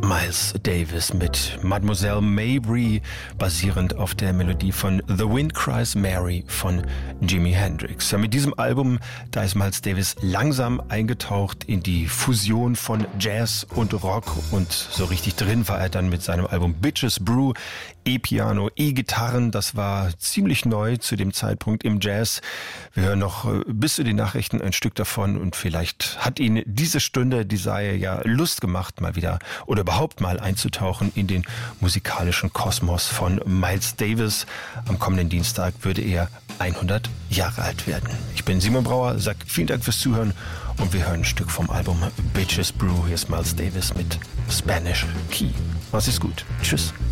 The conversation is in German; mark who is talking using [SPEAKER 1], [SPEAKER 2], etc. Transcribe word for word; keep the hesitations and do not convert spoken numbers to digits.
[SPEAKER 1] Miles Davis mit Mademoiselle Mabry, basierend auf der Melodie von The Wind Cries Mary von Jimi Hendrix. Ja, mit diesem Album, da ist Miles Davis langsam eingetaucht in die Fusion von Jazz und Rock, und so richtig drin war er dann mit seinem Album Bitches Brew. E-Piano, E-Gitarren, das war ziemlich neu zu dem Zeitpunkt im Jazz. Wir hören noch bis zu den Nachrichten ein Stück davon, und vielleicht hat Ihnen diese Stunde, die sei ja Lust gemacht, mal wieder oder überhaupt mal einzutauchen in den musikalischen Kosmos von Miles Davis. Am kommenden Dienstag würde er hundert Jahre alt werden. Ich bin Simon Brauer, sag vielen Dank fürs Zuhören, und wir hören ein Stück vom Album Bitches Brew. Hier ist Miles Davis mit Spanish Key. Mach's gut. Tschüss.